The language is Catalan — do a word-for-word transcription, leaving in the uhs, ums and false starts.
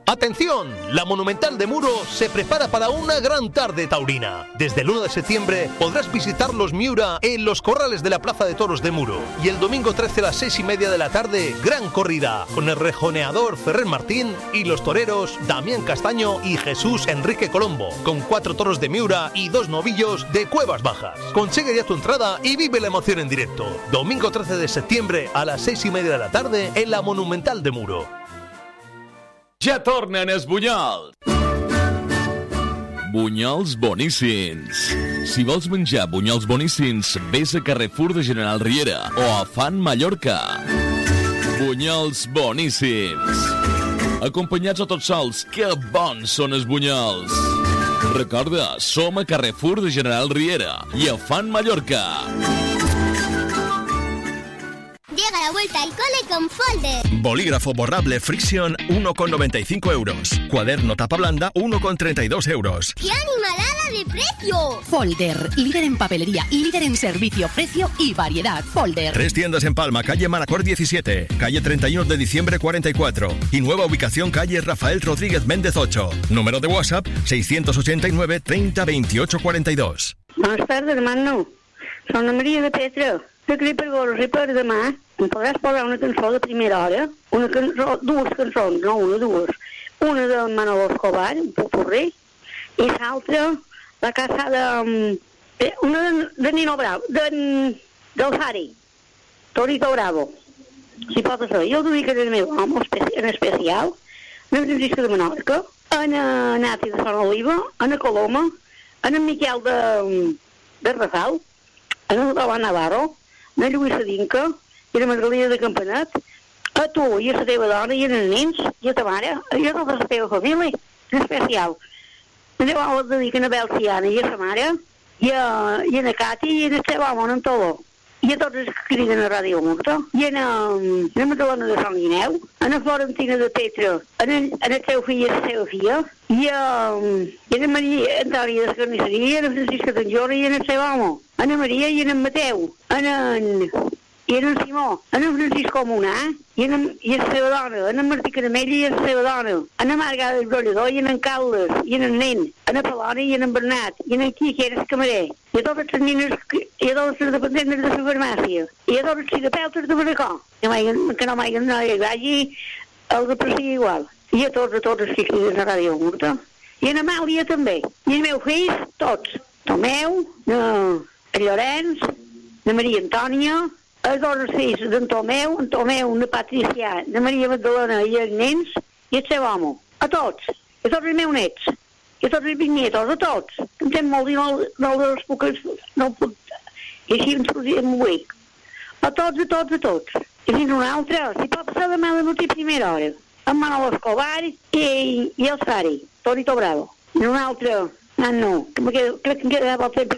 ¡Atención! La Monumental de Muro se prepara para una gran tarde taurina. Desde el uno de septiembre podrás visitar los Miura en los corrales de la Plaza de Toros de Muro. Y el domingo trece a las seis y media de la tarde, gran corrida con el rejoneador Ferrer Martín y los toreros Damián Castaño y Jesús Enrique Colombo, con cuatro toros de Miura y dos novillos de Cuevas Bajas. Consigue ya tu entrada y vive la emoción en directo. Domingo trece de septiembre a las seis y media de la tarde en la Monumental de Muro. Ja tornen els bunyols. Bunyols boníssims. Si vols menjar bunyols boníssims, vés a Carrefour de General Riera o a Fan Mallorca. Bunyols boníssims. Acompanyats o tots sols, que bons són els bunyols. Recorda, som a Carrefour de General Riera i a Fan Mallorca. Llega la vuelta al cole con Folder. Bolígrafo borrable Friction uno con noventa y cinco euros. Cuaderno tapa blanda uno con treinta y dos euros. ¡Qué animalada de precio! Folder, líder en papelería y líder en servicio, precio y variedad. Folder. Tres tiendas en Palma, calle Manacor diecisiete, calle treinta y uno de diciembre cuarenta y cuatro y nueva ubicación calle Rafael Rodríguez Méndez ocho. Número de WhatsApp seiscientos ochenta y nueve treinta veintiocho cuarenta y dos. Buenas tardes, hermano. Soy Ana María de Petra. Soc li per veure si per demà em podràs posar una cançó de primera hora, una cançó, dues cançons, no una, dues. Una de Manolo Escobar, un popurrí, i l'altra, la casa de... Eh, una de, de Nino Bravo, de, del Sari, Torito Bravo. Si pot ser, jo ho dic en el meu home en especial, en el Francisco de Menorca, en el Nati de Sant Oliva, en el Coloma, en el Miquel de, de Rafal, en el Davant Navarro, la Lluïsa Dinca i la Margalida de Campanet, a tu i a la teva dona i als nens i a ta mare i a tota la teva família, en especial. Me ho dediquen a Belciana i a la mare i a, i a la Cati i a la teva home en Toló i a tots els que criden a Ràdio Murta i a la Madalona de Sant Guineu, a la Florentina de Petra, a la teva filla i a la seva filla i a, i a la Maria Antònia de Carnisseria i a la Francisca d'en Jordi i a la seva home, a la Maria i a en Mateu, a en, i a en Simó, a en Francisco Munà, i a la seva dona, a en Martí Caramell i a la seva dona, a en Marga del Brollador i a en Caldes, i a en nen, a en Pelona i a en Bernat, i a en Quique, i a en Camarer, i a totes les nines, i a totes les dependents de la farmàcia, i a totes les terapeutes de Manacor, que no m'hagin no hi vagi el de per si igual, i a tots, a tots els que criden a Ràdio Murta, i a en Amàlia també, i els meus fills, tots, Tomeu, no... a Llorenç, de Maria Antònia, els dos fills d'en Tomeu, en Tomeu, de Patricià, de Maria Magdalena i els nens, i el seu home. A tots, a tots els meus nets, i a tots els bisnietos, a tots. Em sent molt i no, no els puc... No puc i així ens podríem morir. A tots, a tots, a tots. I fins una altra, si pot ser demà a la nit a primera hora, amb Manolo Escobar i, i el Sari, Torito Bravo. I una altra, ah no, que me queda, crec que em quedava el temps